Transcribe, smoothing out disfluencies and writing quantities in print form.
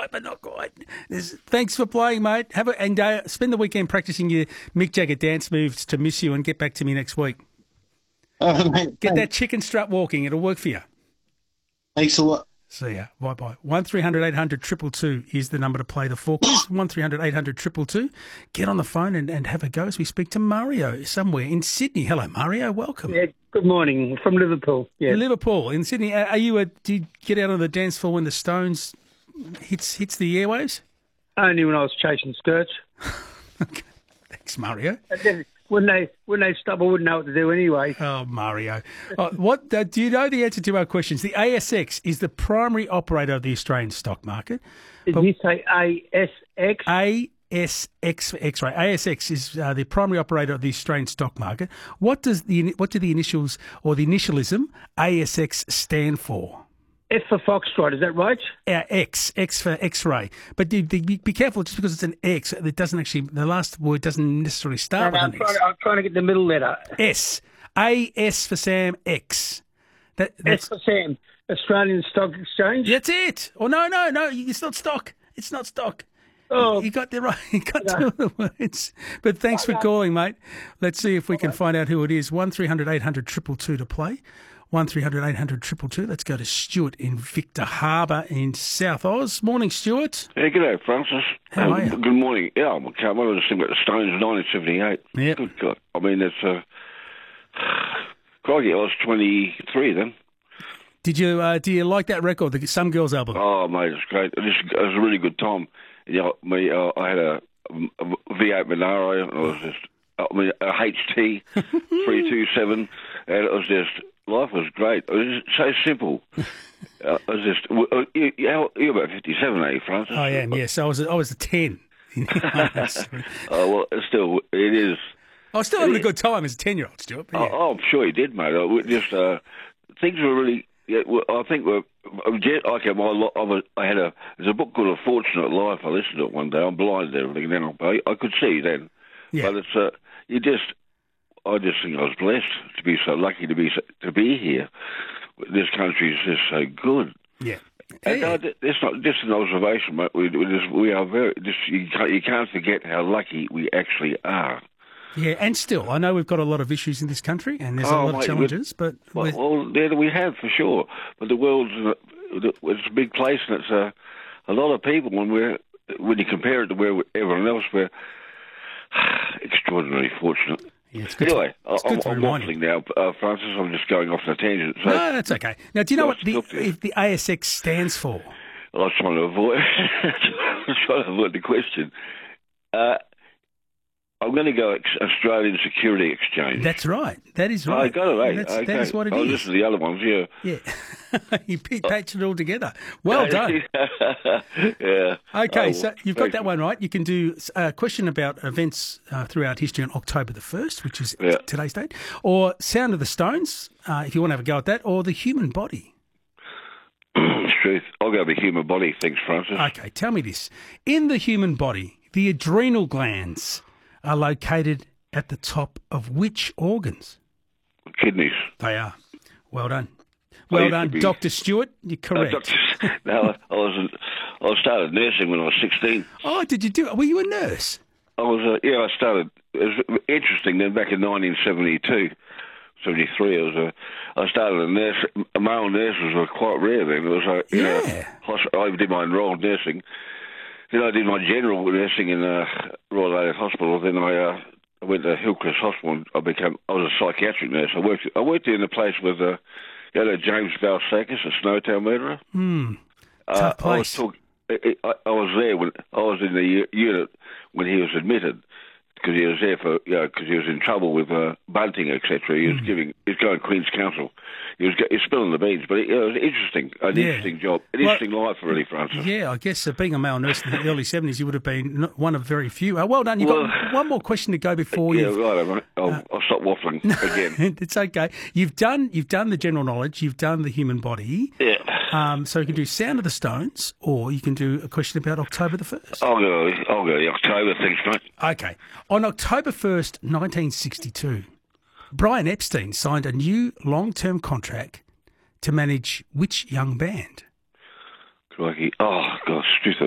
right, but not quite. Thanks for playing, mate. Spend the weekend practicing your Mick Jagger dance moves to miss you and get back to me next week. Mate, Get that chicken strut walking. It'll work for you. thanks a lot. See ya. Bye-bye. 1300 800 222 is the number to play the four quiz. 1300 800 222. Get on the phone and have a go as we speak to Mario somewhere in Sydney. Hello, Mario. Welcome. Yeah, good morning. From Liverpool. Yeah. Liverpool in Sydney. Do you get out on the dance floor when the Stones hits the airwaves? Only when I was chasing skirts. Okay. Thanks, Mario. And then when they stop, I wouldn't know what to do anyway. Oh, Mario. Do you know the answer to our questions? The ASX is the primary operator of the Australian stock market. Did you say ASX? ASX for X-ray. ASX is the primary operator of the Australian stock market. What do the initials or the initialism ASX stand for? F for Foxtrot, is that right? X for X-ray. But be careful, just because it's an X, it doesn't actually, the last word doesn't necessarily start with an X. I'm trying to get the middle letter. S. AS for Sam, X. That's S for Sam, Australian Stock Exchange? That's it. Oh, no, it's not stock. It's not stock. Oh. You got the right. You got two of the words. But thanks for calling, mate. Let's see if we can find out who it is. 1300 800 222 to play. 1300 800 222. Let's go to Stuart in Victor Harbour in South Oz. Morning, Stuart. Yeah, g'day, Francis. How are you? Good morning. Yeah, I can't remember the thing about the Stones, 1978. Yep. Good God. I mean, it's crikey, I was 23 then. Do you like that record, the Some Girls album? Oh, mate, it's great. It was a really good time. You know, I had a V8 Monaro, and a HT 327, and it was just, life was great. It was just so simple. I was just, you're about 57, eh, Francis? I am, yes. I was a 10. Oh, well, still, it is. I was still having a good time as a 10-year-old, Stuart. But yeah. Oh, I'm sure you did, mate. Things were really. Yeah, well, I think we're. There's a book called A Fortunate Life. I listened to it one day. I'm blind and everything. Then I could see then. Yeah. But it's I just think I was blessed to be so lucky to be here. This country is just so good. Yeah. And it's not just an observation, mate. We are very. You can't forget how lucky we actually are. Yeah, and still, I know we've got a lot of issues in this country, and there's a lot of challenges, but... Well, yeah, we have, for sure. But the world's it's a big place, and it's a lot of people, when you compare it to everyone else, we're extraordinarily fortunate. Yeah, it's good. Anyway, I'm waffling now, Francis. I'm just going off on a tangent. So, no, that's okay. Now, do you know what the ASX stands for? I was trying to avoid the question. I'm going to go Australian Security Exchange. That's right. That is right. I got it, eh? That is what it is. I'll listen to the other ones, yeah. Yeah. You patched it all together. Well done. Yeah. Okay, so you've got that one right. You can do a question about events throughout history on October the 1st, which is today's date, or Sound of the Stones, if you want to have a go at that, or the human body. Truth. I'll go the human body. Thanks, Francis. Okay, tell me this. In the human body, the adrenal glands are located at the top of which organs? Kidneys. They are. Well done. Well done, Dr. Stewart. You're correct. No, I started nursing when I was 16. Oh, did you do it? Were you a nurse? I started. It was interesting then back in 1972, 73. I started a nurse. Male nurses were quite rare then. It was I did my enrolled nursing. Then I did my general nursing in Royal Adelaide Hospital. Then I went to Hillcrest Hospital. I was a psychiatric nurse. I worked in a place with James Balsakis, a Snowtown murderer. Tough place. I was there when I was in the unit when he was admitted, because he was there because he was in trouble with bunting, etc. He was going Queen's Counsel. He was spilling the beans, but it was interesting. Interesting job, interesting life, really, Francis. Yeah, I guess being a male nurse in the early 70s, you would have been one of very few. Well done. You've got one more question to go before you. Yeah, right. I'll stop waffling again. It's okay. You've done the general knowledge. You've done the human body. Yeah. So you can do Sound of the Stones, or you can do a question about October the 1st. I'll go the October. Thanks, mate. Okay. On October 1st, 1962, Brian Epstein signed a new long-term contract to manage which young band? Crikey. Oh, gosh.